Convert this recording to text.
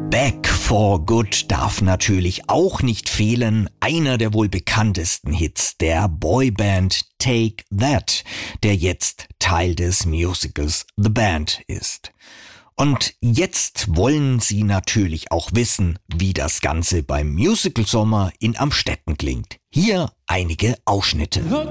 Back for Good darf natürlich auch nicht fehlen. Einer der wohl bekanntesten Hits der Boyband Take That, der jetzt Teil des Musicals The Band ist. Und jetzt wollen Sie natürlich auch wissen, wie das Ganze beim Musical Sommer in Amstetten klingt. Hier einige Ausschnitte.